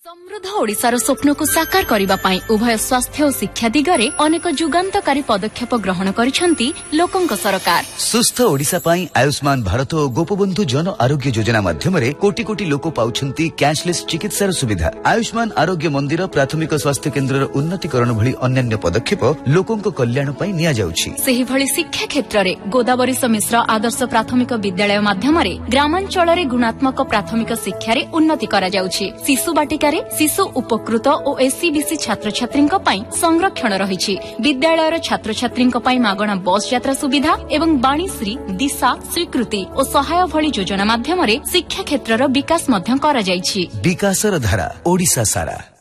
समृद्ध ओडिशार स्वप्न को साकार करने पाई उभय स्वास्थ्य और शिक्षा दिगरे अनेक जुगान्तकारी पदक्षेप ग्रहण करिसेंती लोकंक सरकार। सुस्थ ओडिशा पाई आयुष्मान भारत और गोपबंधु जन आरोग्य योजना माध्यमरे कोटी कोटी लोक पाउछंती कैशलेस चिकित्सार सुविधा। आयुष्मान आरोग्य मंदिर प्राथमिक स्वास्थ्य केन्द्र उन्नतीकरण भली अन्य पदक्षेप लोकंक कल्याण पाई निया जाउछि। सेहि भली शिक्षा क्षेत्र रे गोदावरी मिश्र आदर्श प्राथमिक विद्यालय माध्यमरे ग्रामांचल रे गुणात्मक प्राथमिक शिक्षा रे उन्नति करा जाउछि। शिशु बाटिका शिशु उपकृत और एससीबीसी छात्र छात्री संरक्षण रही। विद्यालय छात्र छात्री मागणा बस यात्रा सुविधा एवं वाणीश्री दिशा स्वीकृति और सहाय भली योजना माध्यम शिक्षा क्षेत्र विकास विकासर धारा ओडिशा सारा।